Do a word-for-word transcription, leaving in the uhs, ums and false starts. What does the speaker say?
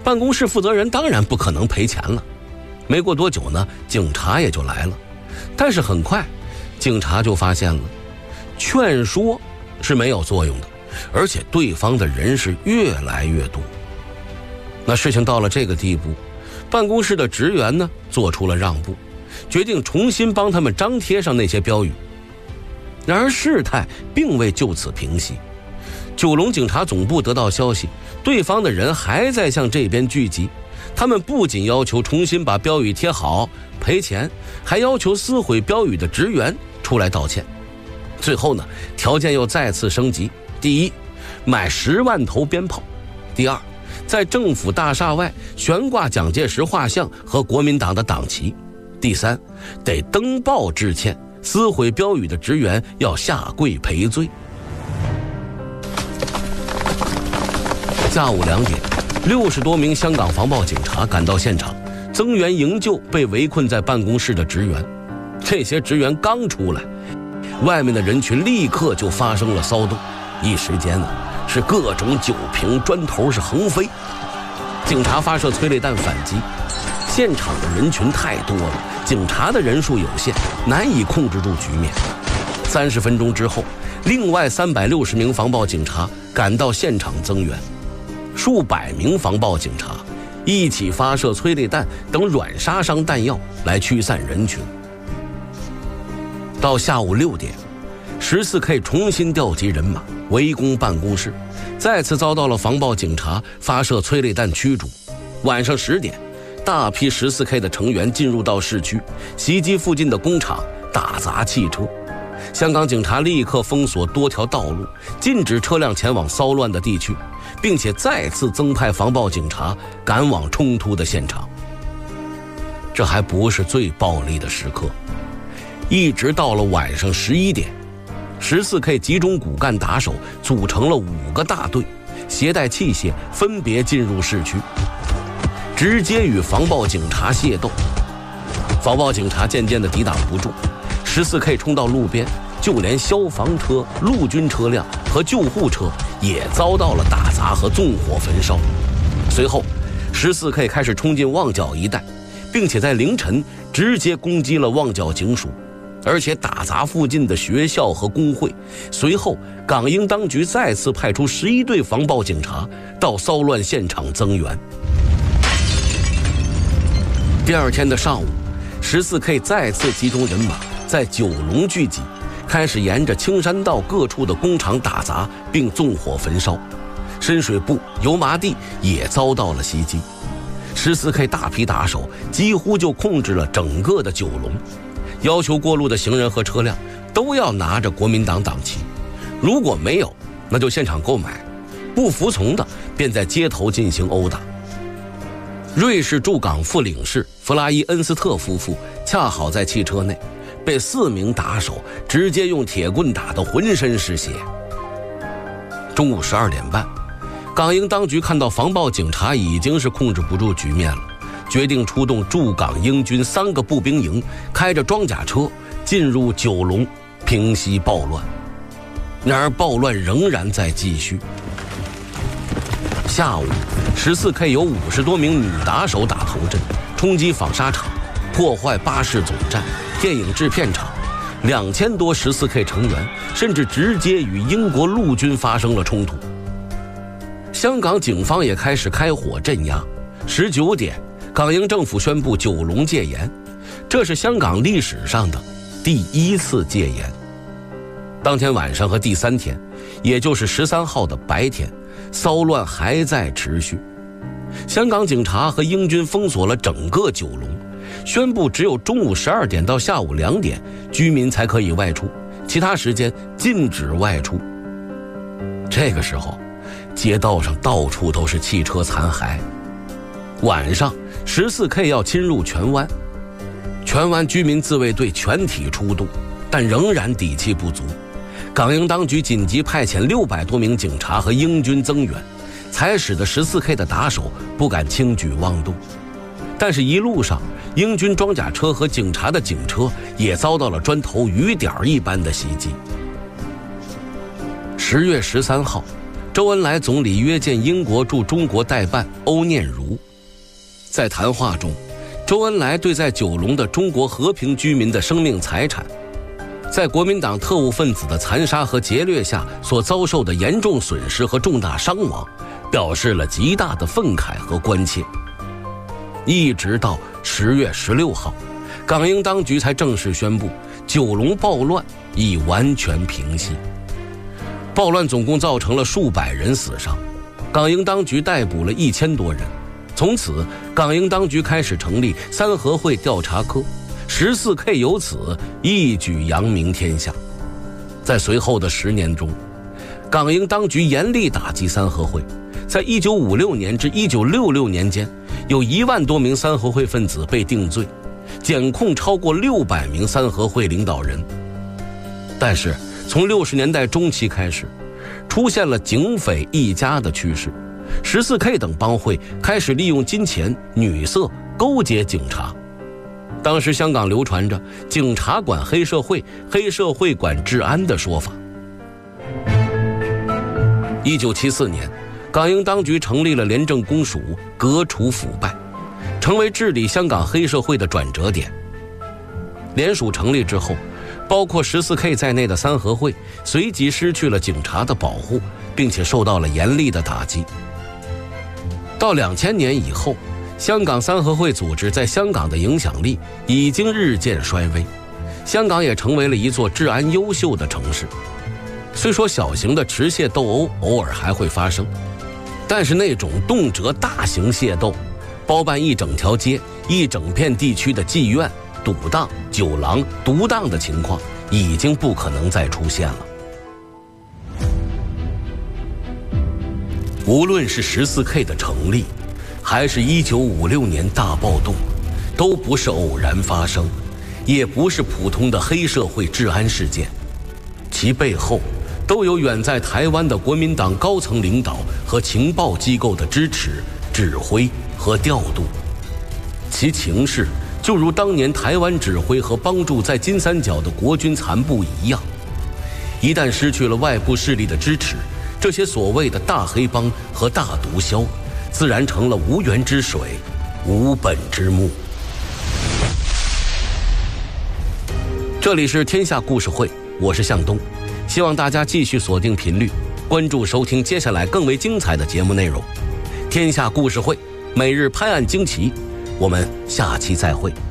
办公室负责人当然不可能赔钱了。没过多久呢，警察也就来了。但是很快，警察就发现了，劝说是没有作用的，而且对方的人是越来越多。那事情到了这个地步，办公室的职员呢做出了让步，决定重新帮他们张贴上那些标语。然而事态并未就此平息，九龙警察总部得到消息，对方的人还在向这边聚集。他们不仅要求重新把标语贴好赔钱，还要求撕毁标语的职员出来道歉。最后呢，条件又再次升级：第一，买十万头鞭炮；第二，在政府大厦外悬挂蒋介石画像和国民党的党旗；第三，得登报致歉，撕毁标语的职员要下跪赔罪。下午两点，六十多名香港防暴警察赶到现场，增援营救被围困在办公室的职员。这些职员刚出来，外面的人群立刻就发生了骚动，一时间呢，是各种酒瓶砖头是横飞。警察发射催泪弹反击，现场的人群太多了，警察的人数有限，难以控制住局面。三十分钟之后，另外三百六十名防暴警察赶到现场增援，数百名防暴警察一起发射催泪弹等软杀伤弹药来驱散人群。到下午六点，十四 K 重新调集人马围攻办公室，再次遭到了防暴警察发射催泪弹驱逐。晚上十点，大批十四 K 的成员进入到市区，袭击附近的工厂，打砸汽车。香港警察立刻封锁多条道路，禁止车辆前往骚乱的地区，并且再次增派防暴警察赶往冲突的现场。这还不是最暴力的时刻，一直到了晚上十一点，十四 K 集中骨干打手组成了五个大队，携带器械分别进入市区，直接与防暴警察械斗。防暴警察渐渐地抵挡不住，十四 K 冲到路边，就连消防车、陆军车辆和救护车也遭到了打砸和纵火焚烧。随后 十四 K 开始冲进旺角一带，并且在凌晨直接攻击了旺角警署，而且打砸附近的学校和工会。随后港英当局再次派出十一队防暴警察到骚乱现场增援。第二天的上午， 十四 K 再次集中人马在九龙聚集，开始沿着青山道各处的工厂打砸并纵火焚烧。深水埗、油麻地也遭到了袭击。十四 K 大批打手几乎就控制了整个的九龙，要求过路的行人和车辆都要拿着国民党党旗，如果没有，那就现场购买，不服从的便在街头进行殴打。瑞士驻港副领事弗拉伊恩斯特夫妇恰好在汽车内，被四名打手直接用铁棍打得浑身是血。中午十二点半，港英当局看到防暴警察已经是控制不住局面了，决定出动驻港英军三个步兵营，开着装甲车进入九龙，平息暴乱。然而暴乱仍然在继续。下午 十四 K 有五十多名女打手打头阵，冲击纺纱厂，破坏巴士总站、电影制片厂，两千多 十四 K 成员甚至直接与英国陆军发生了冲突。香港警方也开始开火镇压。十九点，港英政府宣布九龙戒严，这是香港历史上的第一次戒严。当天晚上和第三天，也就是十三号的白天，骚乱还在持续。香港警察和英军封锁了整个九龙，宣布只有中午十二点到下午两点居民才可以外出，其他时间禁止外出。这个时候，街道上到处都是汽车残骸。晚上 十四 K 要侵入荃湾，荃湾居民自卫队全体出动，但仍然底气不足。港英当局紧急派遣六百多名警察和英军增援，才使得 十四 K 的打手不敢轻举妄动。但是一路上，英军装甲车和警察的警车也遭到了砖头雨点一般的袭击。十月十三号， 周恩来总理约见英国驻中国代办欧念如。在谈话中，周恩来对在九龙的中国和平居民的生命财产，在国民党特务分子的残杀和劫掠下所遭受的严重损失和重大伤亡，表示了极大的愤慨和关切。一直到十月十六号，港英当局才正式宣布九龙暴乱已完全平息。暴乱总共造成了数百人死伤，港英当局逮捕了一千多人。从此，港英当局开始成立三合会调查科，十四 K 由此一举扬名天下。在随后的十年中，港英当局严厉打击三合会，在一九五六年至一九六六年间，有一万多名三合会分子被定罪，检控超过六百名三合会领导人。但是从六十年代中期开始，出现了警匪一家的趋势，十四 K 等帮会开始利用金钱、女色勾结警察。当时香港流传着警察管黑社会，黑社会管治安的说法。一九七四年，港英当局成立了廉政公署，革除腐败，成为治理香港黑社会的转折点。联署成立之后，包括十四 K 在内的三合会随即失去了警察的保护，并且受到了严厉的打击。到两千年以后，香港三合会组织在香港的影响力已经日渐衰微，香港也成为了一座治安优秀的城市。虽说小型的持械斗殴偶尔还会发生，但是那种动辄大型械斗，包办一整条街、一整片地区的妓院、赌档、酒廊、毒档的情况已经不可能再出现了。无论是十四 K 的成立，还是一九五六年大暴动，都不是偶然发生，也不是普通的黑社会治安事件，其背后都有远在台湾的国民党高层领导和情报机构的支持、指挥和调度。其情势就如当年台湾指挥和帮助在金三角的国军残部一样，一旦失去了外部势力的支持，这些所谓的大黑帮和大毒枭自然成了无源之水、无本之木。这里是天下故事会，我是向东，希望大家继续锁定频率，关注收听接下来更为精彩的节目内容。天下故事会，每日拍案惊奇，我们下期再会。